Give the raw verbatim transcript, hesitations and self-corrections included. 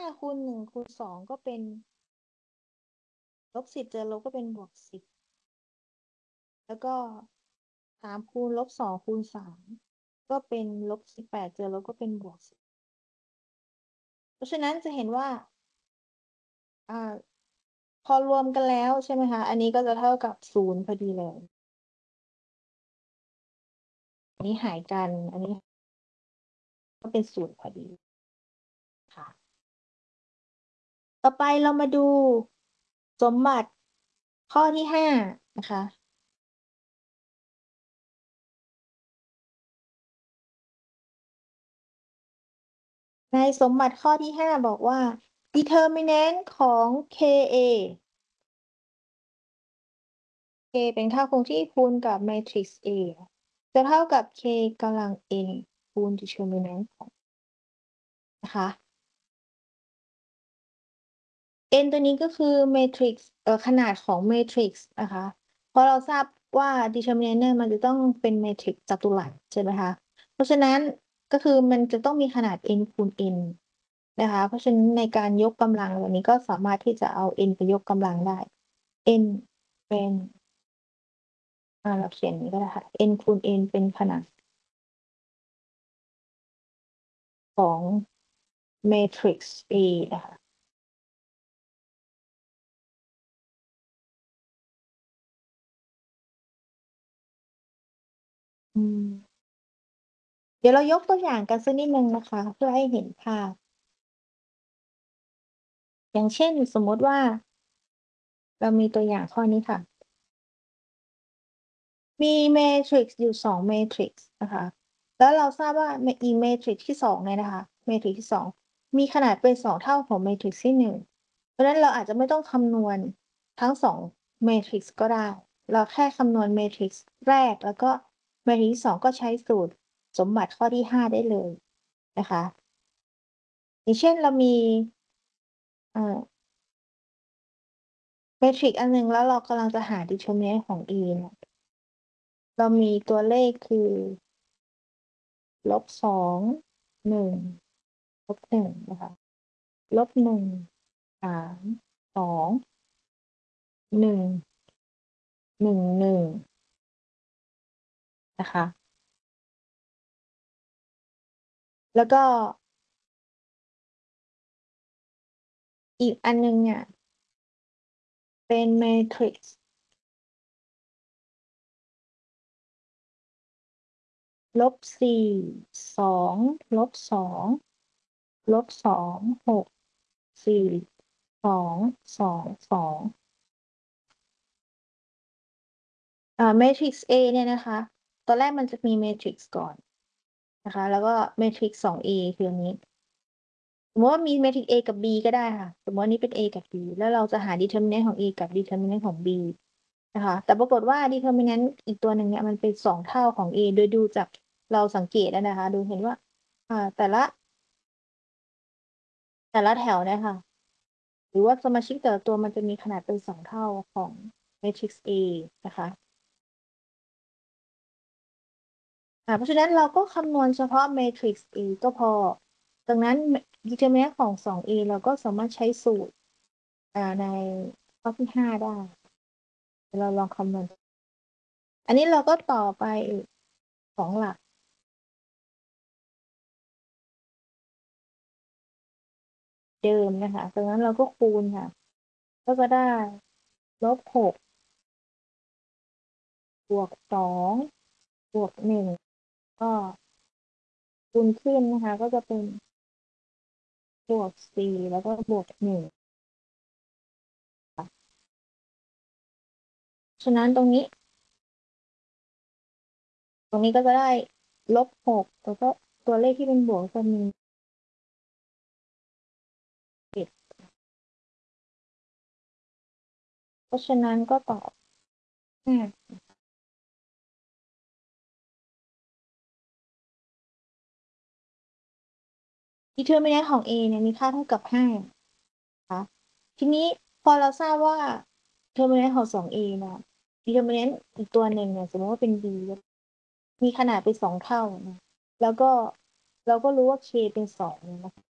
คูณหนึ่งคูณสองก็เป็นลบสิบเจอลบก็เป็นบวกสิบแล้วก็สามคูณลบสองคูณสามก็เป็นลบสิบแปดเจอลบก็เป็นบวกสิบเพราะฉะนั้นจะเห็นว่าอ่าพอรวมกันแล้วใช่ไหมคะอันนี้ก็จะเท่ากับศูนย์พอดีเลยอันนี้หายกันอันนี้ก็เป็นศูนย์พอดีค่ะต่อไปเรามาดูสมบัติข้อที่ห้านะคะ ในสมบัติข้อที่ห้าบอกว่า determinant ของ เค เอ K เป็นค่าคงที่คูณกับ matrix A จะเท่ากับ K กำลัง n คูณ determinant ของนะคะ n ตัวนี้ก็คือ matrix เอ่อขนาดของ matrix นะคะเพราะเราทราบว่า determinant เนี่ยมันจะต้องเป็น matrix จัตุรัสใช่ไหมคะเพราะฉะนั้นก็คือมันจะต้องมีขนาด n คูณ n นะคะเพราะฉะนั้นในการยกกำลังแบบนี้ก็สามารถที่จะเอา n ไปยกกำลังได้ n เป็นอ่าเราเขียนอย่างนี้ก็ได้ค่ะ n คูณ n เป็นขนาดของ matrix A นะคะอืมเดี๋ยวเรายกตัวอย่างกันสักนิดนึงนะคะเพื่อให้เห็นภาพอย่างเช่นสมมติว่าเรามีตัวอย่างข้อนี้ค่ะ มีเมทริกซ์อยู่สองเมทริกซ์นะคะแล้วเราทราบว่าอีเมทริกซ์ที่สองเนี่ยนะคะเมทริกซ์ที่สองมีขนาดเป็นสองเท่าของเมทริกซ์ที่หนึ่งเพราะฉะนั้นเราอาจจะไม่ต้องคำนวณทั้งสองเมทริกซ์ก็ได้เราแค่คำนวณเมทริกซ์แรกแล้วก็เมทริกซ์ที่สองก็ใช้สูตรสมบัติข้อที่ห้าได้เลยนะคะอย่างเช่นเรามีเอ่อเมทริกซ์อันหนึ่งแล้วเรากำลังจะหา determinant ของ e เนี่ยเรามีตัวเลขคือลบสองหนึ่ง ลบหนึ่งนะคะลบหนึ่งสามสองหนึ่งหนึ่งหนึ่งนะคะแล้วก็อีกอันนึงเนี่ยเป็นเมทริกซ์ลบสี่สองลบสองลบสองหกสี่สองสองสองอ่าเมทริกซ์ A เนี่ยนะคะตอนแรกมันจะมีเมทริกซ์ก่อนนะคะแล้วก็เมทริกซ์สอง A คืออันนี้ สมมติว่ามีเมทริกซ์ A กับ B ก็ได้ค่ะสมมติว่านี้เป็น A กับ B แล้วเราจะหา determinant ของ A กับ determinant ของ B นะคะแต่ปรากฏว่า determinant อีกตัวหนึ่งเนี่ยมันเป็นสองเท่าของ A โดยดูจากเราสังเกตแล้วนะคะดูเห็นว่าอ่าแต่ละแต่ละแถวเนี่ยค่ะหรือว่าสมาชิกแต่ละตัวมันจะมีขนาดเป็นสองเท่าของ matrix A นะคะอ่าเพราะฉะนั้นเราก็คำนวณเฉพาะ matrix A ก็พอดังนั้น determinant ของ สอง A เราก็สามารถใช้สูตรอ่าในข้อที่ห้าได้ เดี๋ยวเราลองคำนวณอันนี้เราก็ต่อไปอีกสองหลักเดิมนะคะจากนั้นเราก็คูณค่ะก็จะได้ลบหกบวกสองบวกหนึ่งก็คูณขึ้นนะคะก็จะเป็นบวกสี่แล้วก็บวกหนึ่งฉะนั้นตรงนี้ตรงนี้ก็จะได้ลบหกแล้วก็ตัวเลขที่เป็นบวกจะมีเจ็ดเพราะฉะนั้นก็ตอบห้า determinant ของ A เนี่ยมีค่าเท่ากับห้า คะทีนี้พอเราทราบว่า determinant ของ สอง เอ เนี่ย determinant อีกตัวหนึ่งเนี่ยสมมติว่าเป็น B มีขนาดเป็นสองเท่านะแล้วก็เราก็รู้ว่า K เป็นสองนะคะ